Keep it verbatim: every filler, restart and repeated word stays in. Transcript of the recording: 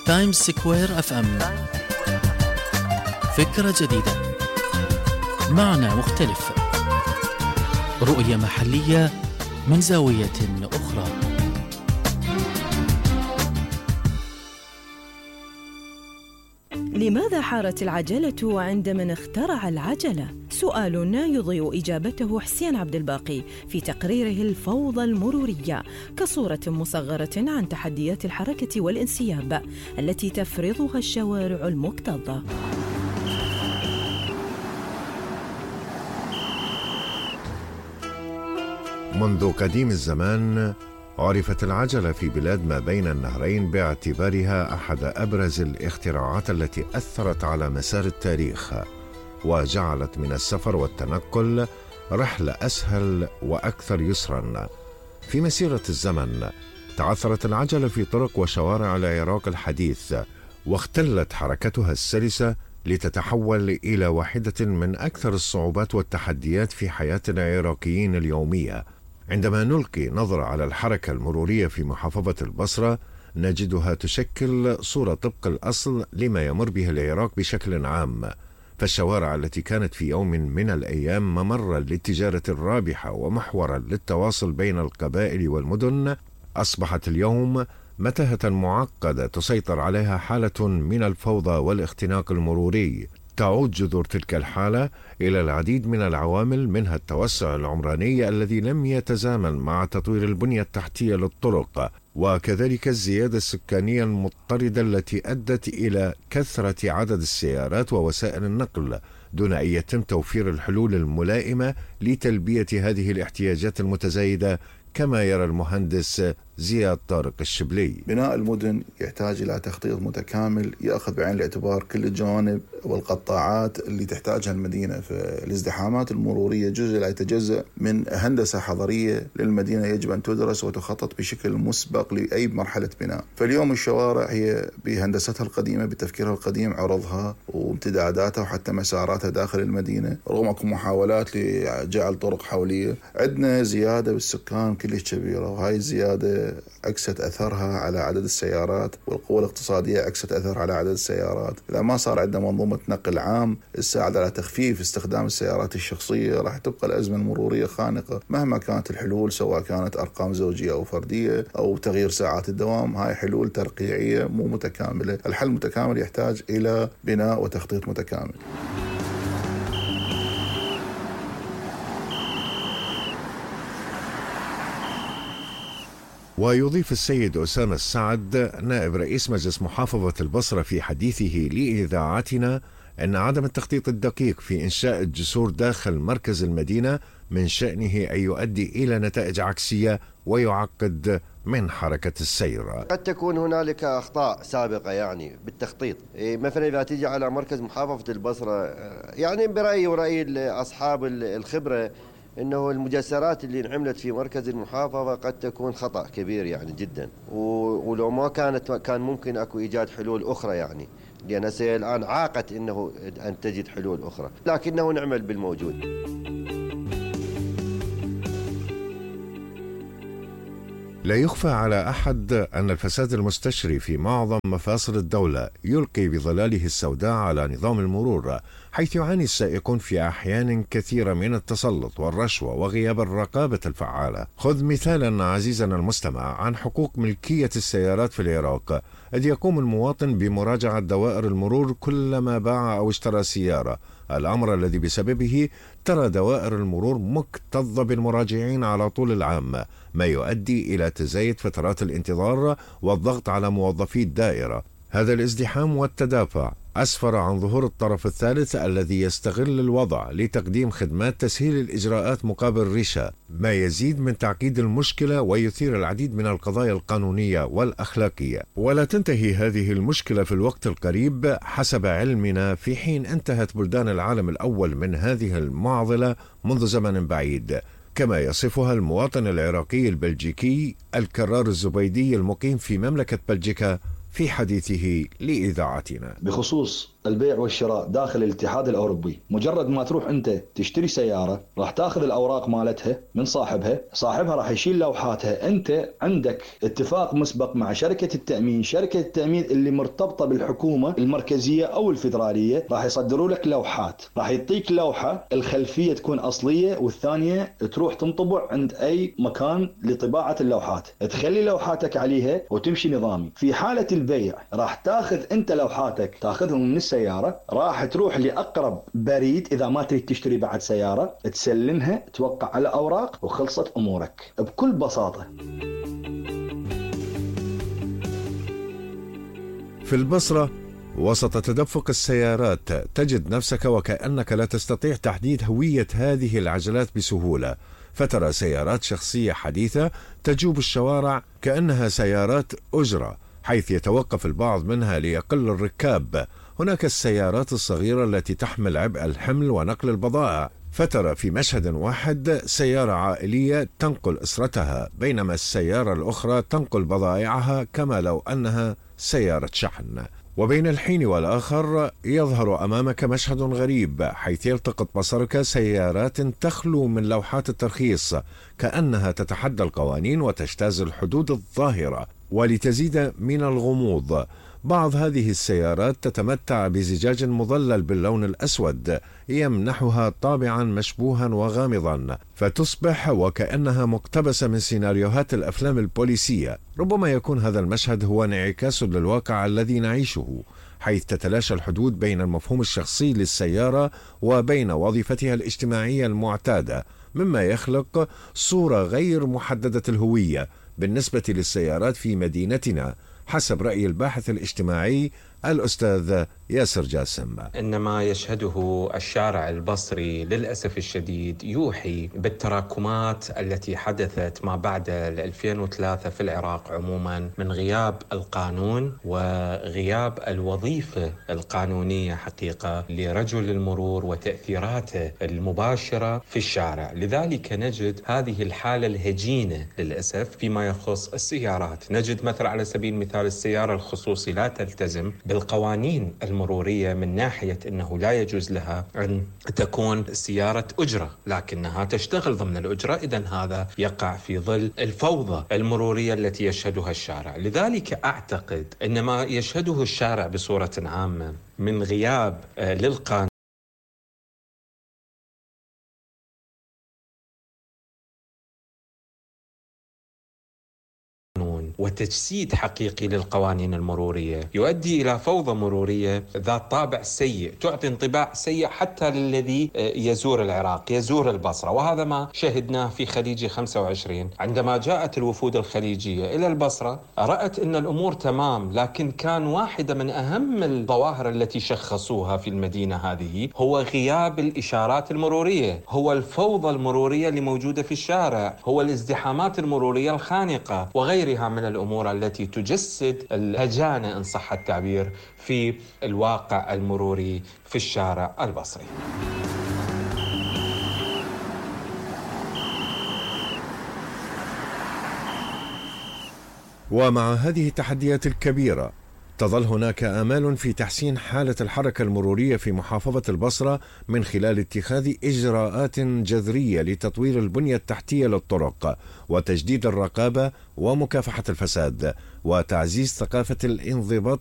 تايمز سكوير اف ام، فكرة جديدة، معنى مختلف، رؤية محلية من زاوية أخرى. لماذا حارت العجلة عند من اخترع العجلة؟ سؤال يضيء إجابته حسين عبد الباقي في تقريره الفوضى المرورية كصورة مصغرة عن تحديات الحركة والانسياب التي تفرضها الشوارع المكتظة. منذ قديم الزمان عرفت العجلة في بلاد ما بين النهرين باعتبارها أحد أبرز الاختراعات التي أثرت على مسار التاريخ، وجعلت من السفر والتنقل رحلة أسهل وأكثر يسرا. في مسيرة الزمن تعثرت العجلة في طرق وشوارع العراق الحديث، واختلت حركتها السلسة لتتحول إلى واحدة من أكثر الصعوبات والتحديات في حياة العراقيين اليومية. عندما نلقي نظرة على الحركة المرورية في محافظة البصرة نجدها تشكل صورة طبق الأصل لما يمر به العراق بشكل عام، فالشوارع التي كانت في يوم من الأيام ممرا للتجارة الرابحة ومحورا للتواصل بين القبائل والمدن أصبحت اليوم متاهة معقدة تسيطر عليها حالة من الفوضى والاختناق المروري. تعود جذور تلك الحالة إلى العديد من العوامل، منها التوسع العمراني الذي لم يتزامن مع تطوير البنية التحتية للطرق، وكذلك الزيادة السكانية المضطردة التي أدت إلى كثرة عدد السيارات ووسائل النقل دون أن يتم توفير الحلول الملائمة لتلبية هذه الاحتياجات المتزايدة، كما يرى المهندس زياد طارق الشبلي. بناء المدن يحتاج إلى تخطيط متكامل يأخذ بعين الاعتبار كل الجوانب والقطاعات اللي تحتاجها المدينة. فالازدحامات المرورية جزء لا يتجزأ من هندسة حضرية للمدينة يجب أن تدرس وتخطط بشكل مسبق لأي مرحلة بناء. فاليوم الشوارع هي بهندستها القديمة بتفكيرها القديم، عرضها وامتداداتها وحتى مساراتها داخل المدينة، رغم محاولات لجعل طرق حولية. عندنا زيادة بالسكان كلش كبيرة، وهاي الزيادة عكست أثرها على عدد السيارات، والقوة الاقتصادية عكست أثرها على عدد السيارات. إذا ما صار عندنا منظومة نقل عام تساعد على تخفيف استخدام السيارات الشخصية، راح تبقى الأزمة المرورية خانقة مهما كانت الحلول، سواء كانت أرقام زوجية أو فردية أو تغيير ساعات الدوام. هاي حلول ترقيعية مو متكاملة. الحل المتكامل يحتاج إلى بناء وتخطيط متكامل. ويضيف السيد أسامة السعد نائب رئيس مجلس محافظة البصرة في حديثه لإذاعتنا أن عدم التخطيط الدقيق في إنشاء الجسور داخل مركز المدينة من شأنه أن يؤدي إلى نتائج عكسية ويعقد من حركة السير. قد تكون هنالك أخطاء سابقة يعني بالتخطيط، مثلا إذا تيجي على مركز محافظة البصرة، يعني برأيي ورأي أصحاب الخبرة إنه المجسرات اللي انعملت في مركز المحافظة قد تكون خطأ كبير يعني جدا، ولو ما كانت كان ممكن أكو إيجاد حلول أخرى، يعني لأن الآن عاقت إنه أن تجد حلول أخرى، لكنه نعمل بالموجود. لا يخفى على أحد أن الفساد المستشري في معظم مفاصل الدولة يلقي بظلاله السوداء على نظام المرور، حيث يعاني السائقون في أحيان كثيرة من التسلط والرشوة وغياب الرقابة الفعالة. خذ مثالا عزيزنا المستمع عن حقوق ملكية السيارات في العراق، إذ يقوم المواطن بمراجعة دوائر المرور كلما باع أو اشترى سيارة، الأمر الذي بسببه ترى دوائر المرور مكتظة بالمراجعين على طول العام، ما يؤدي إلى تزايد فترات الانتظار والضغط على موظفي الدائرة. هذا الازدحام والتدافع أسفر عن ظهور الطرف الثالث الذي يستغل الوضع لتقديم خدمات تسهيل الإجراءات مقابل رشا، ما يزيد من تعقيد المشكلة ويثير العديد من القضايا القانونية والأخلاقية. ولا تنتهي هذه المشكلة في الوقت القريب حسب علمنا، في حين انتهت بلدان العالم الأول من هذه المعضلة منذ زمن بعيد، كما يصفها المواطن العراقي البلجيكي الكرار الزبيدي المقيم في مملكة بلجيكا في حديثه لإذاعتنا بخصوص البيع والشراء داخل الاتحاد الأوروبي. مجرد ما تروح أنت تشتري سيارة راح تاخذ الأوراق مالتها من صاحبها، صاحبها راح يشيل لوحاتها، أنت عندك اتفاق مسبق مع شركة التأمين، شركة التأمين اللي مرتبطة بالحكومة المركزية أو الفيدرالية راح يصدروا لك لوحات، راح يعطيك لوحة الخلفية تكون أصلية والثانية تروح تنطبع عند أي مكان لطباعة اللوحات، تخلي لوحاتك عليها وتمشي نظامي. في حالة البيع راح تاخذ أنت لوحاتك تاخذهم من السيارة، راح تروح لأقرب بريد إذا ما تريد تشتري بعد سيارة، تسلمها توقع على أوراق وخلصت أمورك بكل بساطة. في البصرة وسط تدفق السيارات تجد نفسك وكأنك لا تستطيع تحديد هوية هذه العجلات بسهولة، فترى سيارات شخصية حديثة تجوب الشوارع كأنها سيارات أجرة، حيث يتوقف البعض منها ليقل الركاب. هناك السيارات الصغيرة التي تحمل عبء الحمل ونقل البضائع، فترى في مشهد واحد سيارة عائلية تنقل أسرتها، بينما السيارة الأخرى تنقل بضائعها كما لو أنها سيارة شحن. وبين الحين والآخر يظهر أمامك مشهد غريب، حيث يلتقط بصرك سيارات تخلو من لوحات الترخيص كأنها تتحدى القوانين وتجتاز الحدود الظاهرة. ولتزيد من الغموض، بعض هذه السيارات تتمتع بزجاج مظلل باللون الأسود يمنحها طابعا مشبوها وغامضا، فتصبح وكأنها مقتبسة من سيناريوهات الأفلام البوليسية. ربما يكون هذا المشهد هو انعكاس للواقع الذي نعيشه، حيث تتلاشى الحدود بين المفهوم الشخصي للسيارة وبين وظيفتها الاجتماعية المعتادة، مما يخلق صورة غير محددة الهوية بالنسبة للسيارات في مدينتنا، حسب رأي الباحث الاجتماعي الأستاذ ياسر جاسم. إنما يشهده الشارع البصري للأسف الشديد يوحي بالتراكمات التي حدثت ما بعد ألفين وثلاثة في العراق عموما، من غياب القانون وغياب الوظيفة القانونية حقيقة لرجل المرور وتأثيراته المباشرة في الشارع. لذلك نجد هذه الحالة الهجينة للأسف فيما يخص السيارات. نجد مثلا على سبيل المثال السيارة الخصوصي لا تلتزم بالقوانين المرورية من ناحية أنه لا يجوز لها أن تكون سيارة أجرة، لكنها تشتغل ضمن الأجرة، إذن هذا يقع في ظل الفوضى المرورية التي يشهدها الشارع. لذلك أعتقد أن ما يشهده الشارع بصورة عامة من غياب للقانون وتجسيد حقيقي للقوانين المرورية يؤدي إلى فوضى مرورية ذات طابع سيء، تعطي انطباع سيء حتى للذي يزور العراق، يزور البصرة. وهذا ما شهدناه في خليجي خمسة وعشرين عندما جاءت الوفود الخليجية إلى البصرة، رأت أن الأمور تمام، لكن كان واحدة من أهم الظواهر التي شخصوها في المدينة هذه هو غياب الإشارات المرورية، هو الفوضى المرورية اللي موجودة في الشارع، هو الازدحامات المرورية الخانقة وغيرها من الأمور التي تجسد الهجانة إن صح التعبير في الواقع المروري في الشارع البصري. ومع هذه التحديات الكبيرة تظل هناك آمال في تحسين حالة الحركة المرورية في محافظة البصرة من خلال اتخاذ إجراءات جذرية لتطوير البنية التحتية للطرق وتجديد الرقابة ومكافحة الفساد وتعزيز ثقافة الانضباط